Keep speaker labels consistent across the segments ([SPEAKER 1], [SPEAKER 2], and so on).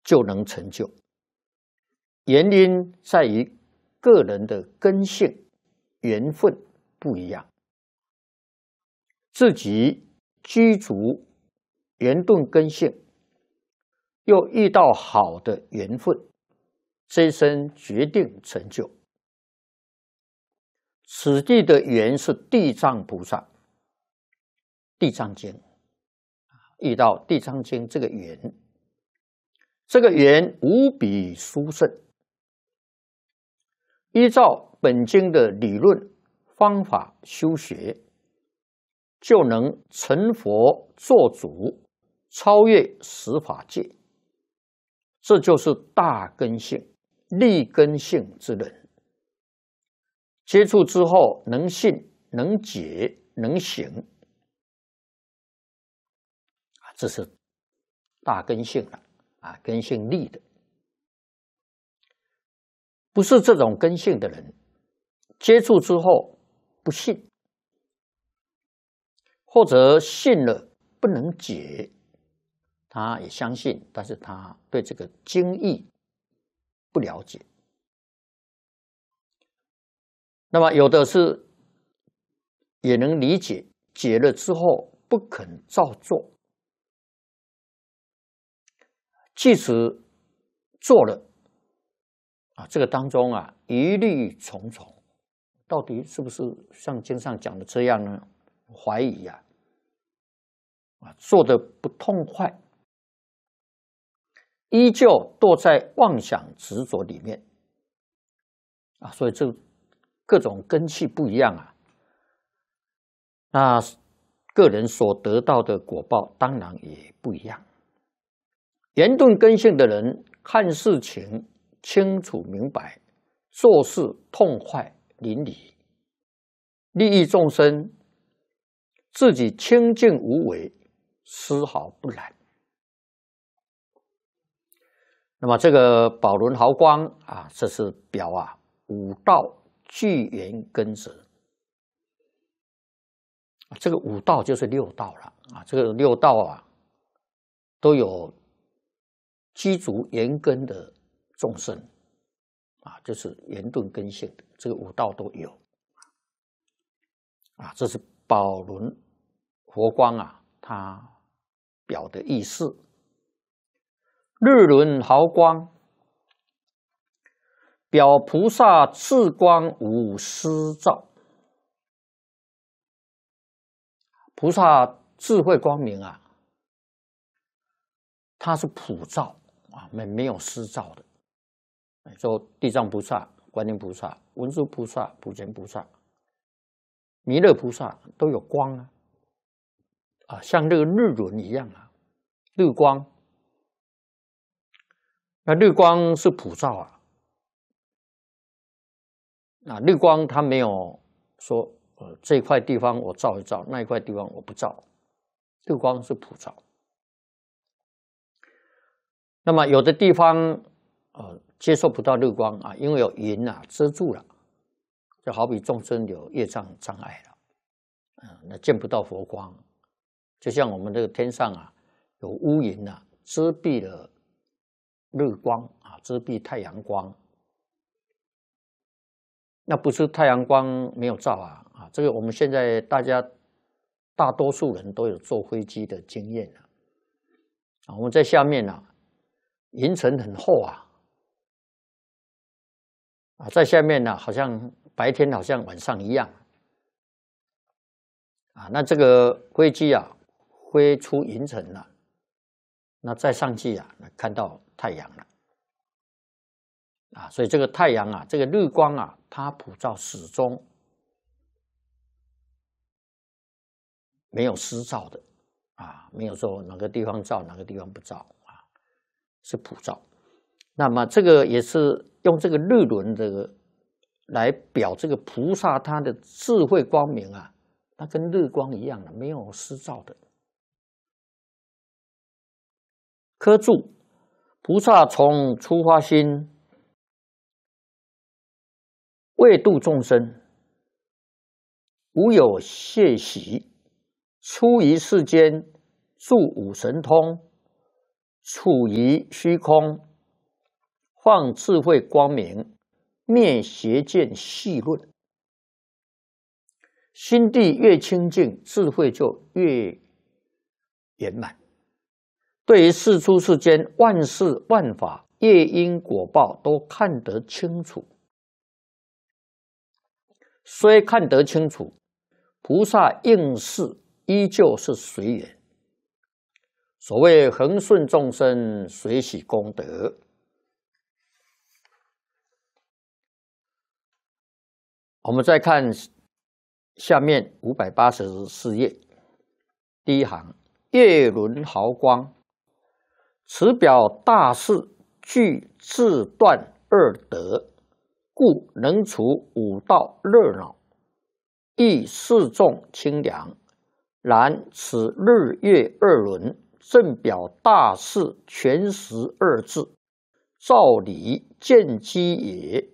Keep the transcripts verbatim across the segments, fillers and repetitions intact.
[SPEAKER 1] 就能成就。原因在于个人的根性、缘分不一样，自己居足圆顿根性，又遇到好的缘分，这一生决定成就。此地的缘是地藏菩萨，地藏经遇到地藏经这个缘，这个缘无比殊胜。依照本经的理论方法修学，就能成佛做主，超越十法界。这就是大根性、立根性之人。接触之后，能信、能解、能行，这是大根性了啊，根性立的。不是这种根性的人，接触之后不信，或者信了不能解，他也相信，但是他对这个经义不了解。那么有的是也能理解，解了之后不肯照做，即使做了啊，这个当中啊，疑虑重重，到底是不是像经上讲的这样呢？怀疑呀、啊，啊，做的不痛快，依旧堕在妄想执着里面啊，所以这各种根器不一样啊，那个人所得到的果报当然也不一样。圆顿根性的人看事情清楚明白，做事痛快淋漓，利益众生，自己清净无为，丝毫不染。那么这个宝轮毫光啊，这是表啊五道具缘根者。这个五道就是六道了啊，这个六道啊都有基足缘根的众生啊，就是圆顿根性的，这个五道都有啊。这是宝轮佛光啊，它表的意思。日轮毫光表菩萨智光无私照，菩萨智慧光明啊，它是普照啊，没没有私照的。说地藏菩萨、观音菩萨、文殊菩萨、普贤菩萨、弥勒菩萨都有光啊，啊，像这个日轮一样啊，日光。那日光是普照啊，啊，日光它没有说呃这一块地方我照一照，那一块地方我不照，日光是普照。那么有的地方呃接受不到日光啊，因为有云啊遮住了，就好比众生有业障障碍了，嗯，那见不到佛光，就像我们这个天上啊有乌云啊遮蔽了日光啊，遮蔽太阳光。那不是太阳光没有照啊啊，这个我们现在大家大多数人都有坐飞机的经验了啊，我们在下面啊。云层很厚啊，啊，在下面呢，好像白天好像晚上一样，啊，那这个飞机啊，飞出云层了，那再上去啊，看到太阳了，啊，所以这个太阳啊，这个日光啊，它普照始终没有私照的，啊，没有说哪个地方照，哪个地方不照。是普照，那么这个也是用这个日轮这个来表这个菩萨他的智慧光明啊，它跟日光一样的，没有私照的。科注：菩萨从出发心为度众生，无有懈息，出于世间，助五神通。 处于虚空，放智慧光明，灭邪见细论。心地越清净，智慧就越圆满。对于世出世间万事万法、业因果报都看得清楚。虽看得清楚，菩萨应事依旧是随缘。所谓恒顺众生，随喜功德。我们再看下面五百八十四页，第一行：月轮毫光，此表大事具自断二德，故能除五道热闹，亦示众清凉。然此日月二轮，正表大事全实二字，照理见机也。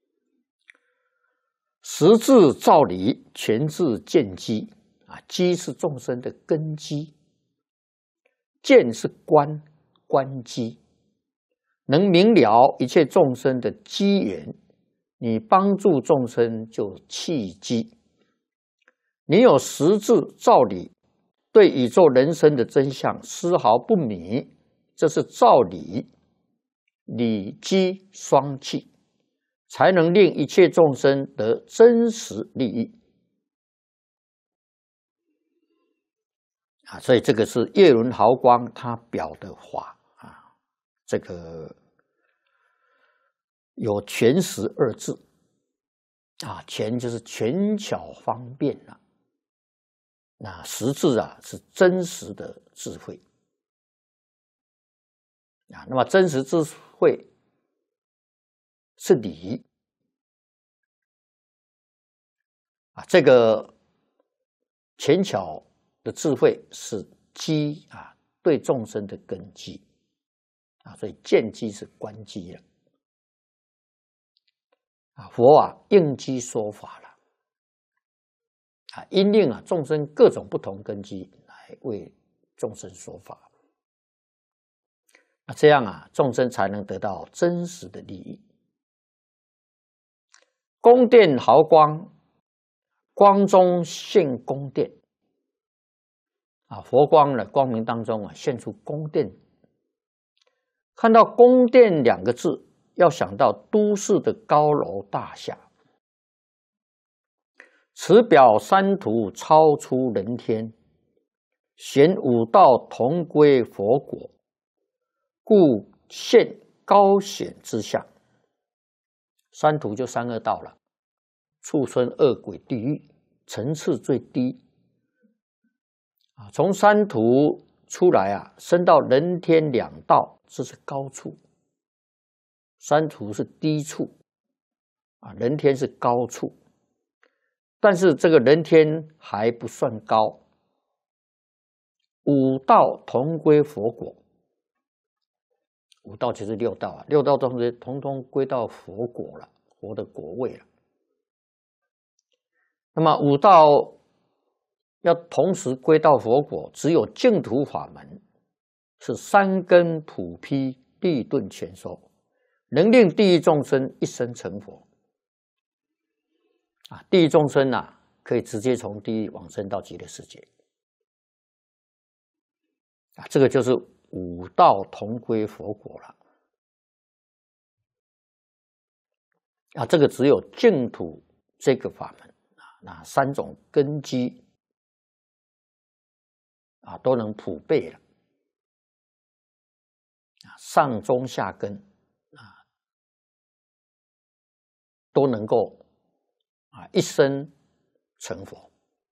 [SPEAKER 1] 实质照理，全智见机啊，机是众生的根基，见是观观机，能明了一切众生的机缘，你帮助众生就契机。你有实质照理，对宇宙人生的真相丝毫不迷，这是照理，理机双契，才能令一切众生得真实利益啊！所以这个是月轮毫光它表的法啊，这个有全实二字啊，全就是权巧方便啊，那实质啊是真实的智慧啊。那么真实智慧是理啊，这个权巧的智慧是机啊，对众生的根基啊，所以见机是观机了啊。佛啊应机说法了啊，因应啊众生各种不同根基来为众生说法，那这样啊众生才能得到真实的利益。宫殿毫光，光中现宫殿啊，佛光的光明当中啊，现出宫殿。看到宫殿两个字，要想到都市的高楼大厦。此表三途超出人天，显五道同归佛果，故现高显之相。三途就三恶道了，畜生、恶鬼、地狱，层次最低啊。从三途出来啊，升到人天两道，这是高处；三途是低处啊，人天是高处。但是这个人天还不算高，五道同归佛果。五道就是六道啊，六道中间统统归到佛果了，佛的果位了。那么五道要同时归到佛果，只有净土法门是三根普披，地顿全收，能令地狱众生一生成佛。啊，地狱众生啊，可以直接从地狱往生到极乐世界。啊，这个就是五道同归佛果了。啊，这个只有净土这个法门啊，那三种根基啊都能普备了。啊，上中下根啊都能够啊一生成佛。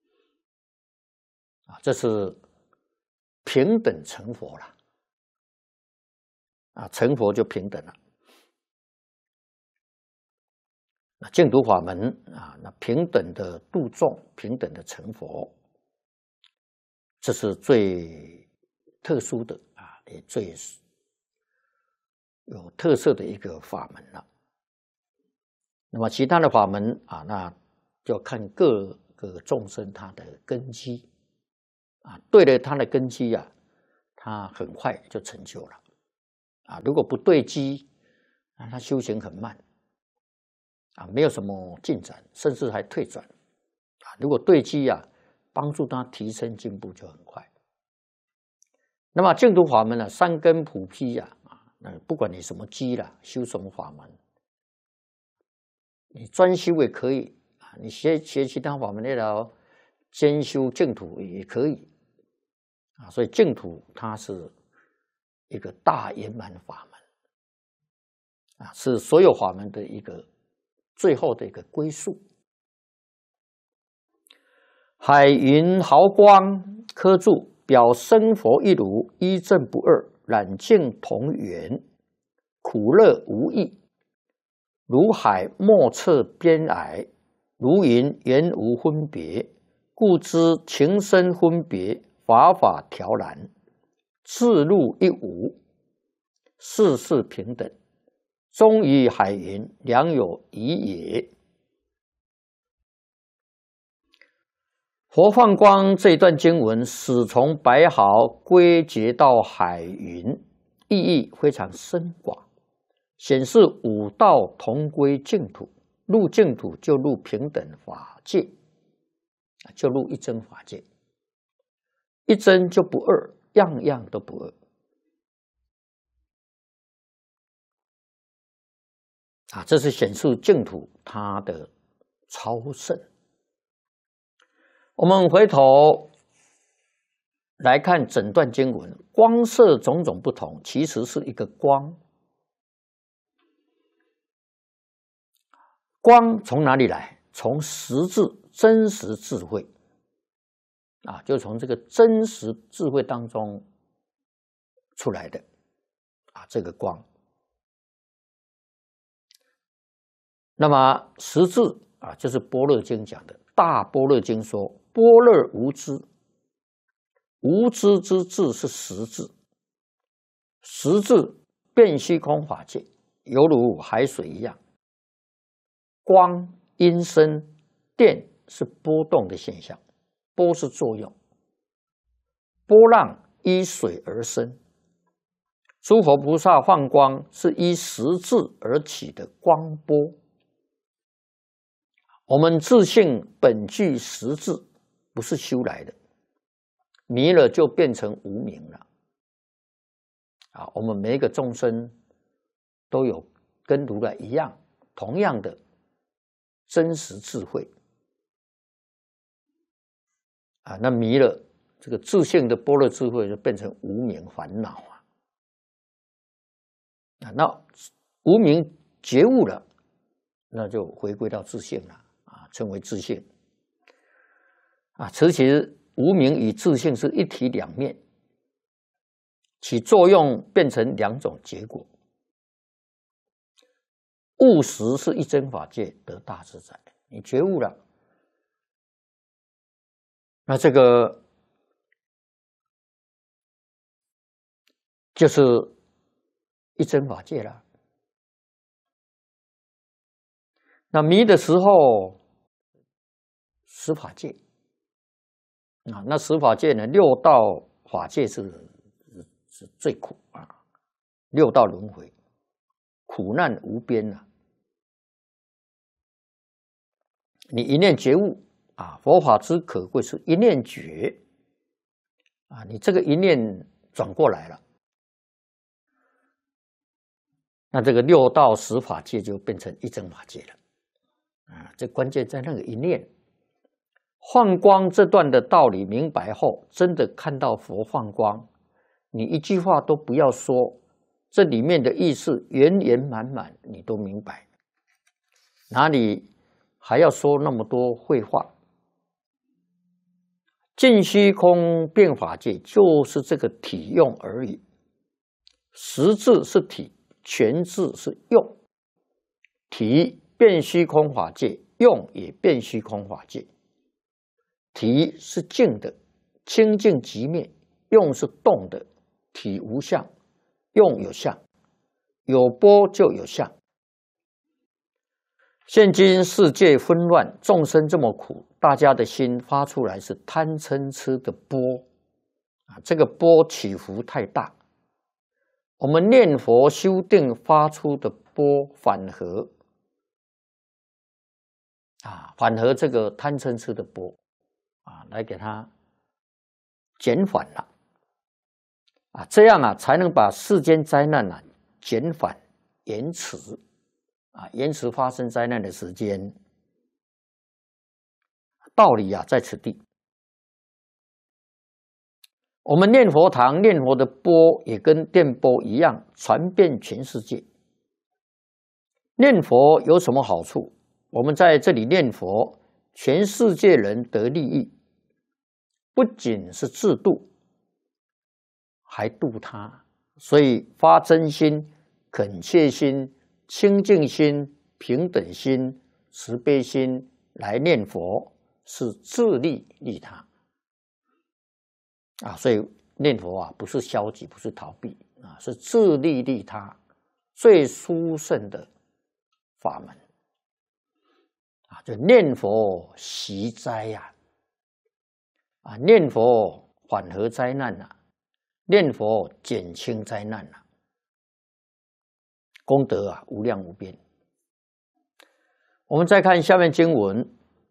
[SPEAKER 1] 啊，这是平等成佛了。啊，成佛就平等了。那净土法门啊，那平等的度众，平等的成佛，这是最特殊的啊，也最有特色的一个法门了。那么其他的法门啊，那就看各个众生他的根基啊，对了他的根基啊，他很快就成就了。 啊，如果不对机，啊，他修行很慢，啊，没有什么进展，甚至还退转，啊，如果对机啊，帮助他提升进步就很快。那么净土法门呢，三根普披呀，啊，那不管你什么机啦，修什么法门，你专修也可以啊，你学学其他法门那条兼修净土也可以啊，所以净土它是一个大圆满法门啊，是所有法门的一个最后的一个归宿。海云毫光科注。表生佛一如，一正不二，染净同源，苦乐无异。如海莫测边蔼，如云言无分别。故知情深分别，法法调然，自入一无，事事平等。终于海云，良有疑也。佛放光这一段经文，始从白毫归结到海云，意义非常深广，显示五道同归净土，入净土就入平等法界，就入一真法界，一真就不二，样样都不二。啊，这是显示净土它的超胜。我们回头来看整段经文，光色种种不同，其实是一个光。光从哪里来？从实质真实智慧啊，就从这个真实智慧当中出来的啊，这个光。那么实质啊，就是般若经讲的，大般若经说，般若无知，无知之智是实质，实质遍虚空法界，犹如海水一样。光、音声、电是波动的现象，波是作用，波浪依水而生。诸佛菩萨放光是依实质而起的光波。我们自性本具实质，不是修来的，迷了就变成无明了。啊，我们每一个众生都有跟如来一样，同样的真实智慧。啊，那迷了这个自性的般若智慧，就变成无明烦恼啊。啊，那无明觉悟了，那就回归到自性了。啊，称为自性。啊，其实无明与自性是一体两面，起作用变成两种结果。悟实是一真法界得大自在，你觉悟了，那这个就是一真法界了。那迷的时候，十法界啊，那十法界呢？六道法界是是最苦啊，六道轮回，苦难无边啊。你一念觉悟啊，佛法之可贵是一念觉啊，你这个一念转过来了，那这个六道十法界就变成一真法界了。啊，这关键在那个一念。放光这段的道理明白后，真的看到佛放光，你一句话都不要说，这里面的意思圆圆满满，你都明白，哪里还要说那么多废话？尽虚空变法界就是这个体用而已，实质是体，全质是用，体变虚空法界，用也变虚空法界。体是静的，清净即灭；用是动的，体无相，用有相，有波就有相。现今世界纷乱，众生这么苦，大家的心发出来是贪嗔痴的波啊，这个波起伏太大， 我们念佛修定发出的波反合啊，反合这个贪嗔痴的波啊，来给它减缓了啊，这样啊才能把世间灾难啊减缓延迟啊，延迟发生灾难的时间。道理啊在此地。我们念佛堂念佛的波也跟电波一样，传遍全世界。念佛有什么好处？我们在这里念佛，全世界人得利益，不仅是自度，还度他。所以发真心、恳切心、清净心、平等心、慈悲心来念佛，是自利利他啊。所以念佛啊，不是消极，不是逃避啊，是自利利他，最殊胜的法门啊。就念佛息灾呀，啊，念佛缓和灾难呐、啊，念佛减轻灾难呐、啊，功德啊无量无边。我们再看下面经文：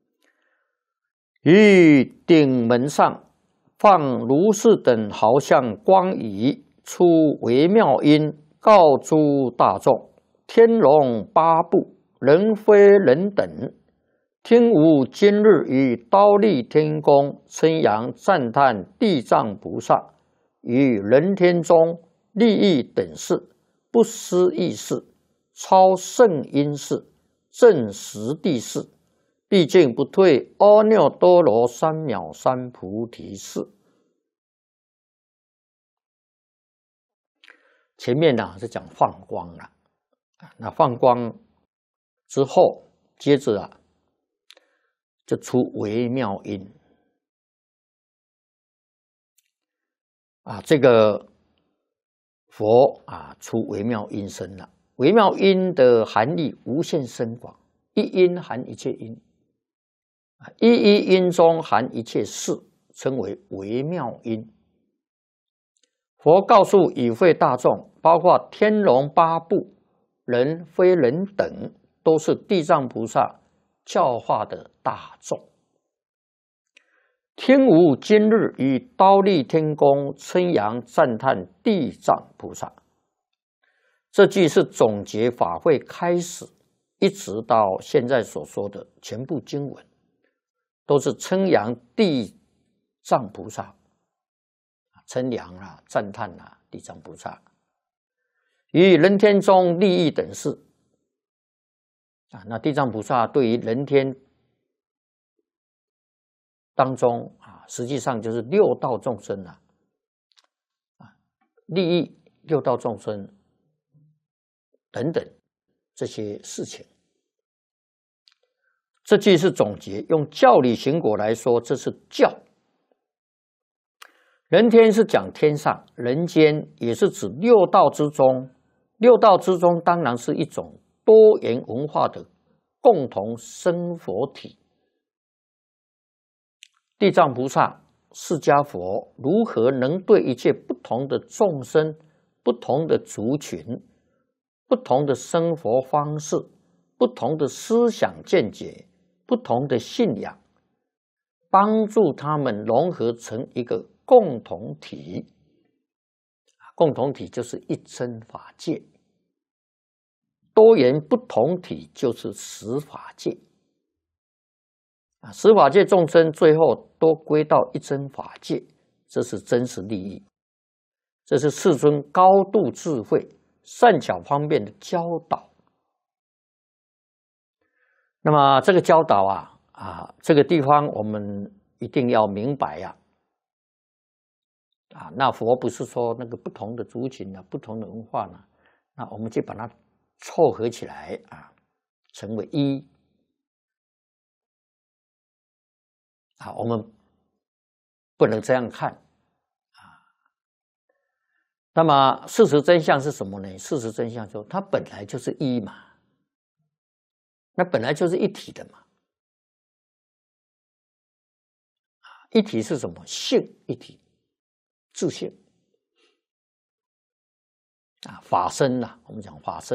[SPEAKER 1] 于顶门上放如是等好像光仪，出微妙音，告诸大众：天龙八部，人非人等，听无今日于忉利天宫称扬赞叹地藏菩萨，于人天中利益等事，不思议事，超胜因事，正实地事，毕竟不退阿耨多罗三藐三菩提事。前面呢、啊、是讲放光了，那放光之后，接着啊就出微妙音啊，这个佛啊出微妙音声了。微妙音的含义无限深广，一音含一切音，一一音中含一切事，称为微妙音。佛告诉与会大众，包括天龙八部、人非人等，都是地藏菩萨教化的大众。听无今日于忉利天宫称扬赞叹地藏菩萨。这句是总结法会开始一直到现在所说的全部经文，都是称扬地藏菩萨，称扬啊、赞叹啊地藏菩萨，于人天中利益等事啊。那地藏菩萨对于人天当中啊，实际上就是六道众生啊，啊，利益六道众生等等这些事情。这句是总结，用教理行果来说，这是教。人天是讲天上，人间也是指六道之中。六道之中当然是一种多元文化的共同生活体。地藏菩萨、释迦佛如何能对一切不同的众生、不同的族群、不同的生活方式、不同的思想见解、不同的信仰，帮助他们融合成一个共同体？共同体就是一真法界，多元不同体就是十法界。啊，十法界众生最后都归到一真法界，这是真实利益，这是世尊高度智慧、善巧方便的教导。那么这个教导啊，啊，这个地方我们一定要明白呀、啊。啊，那佛不是说那个不同的族群呢、不同的文化呢，那我们就把它凑合起来啊，成为一。啊，我们不能这样看啊。那么事实真相是什么呢？事实真相说，它本来就是一嘛，那本来就是一体的嘛。一体是什么？性一体，自性。 啊，法身呐、啊，我们讲法身。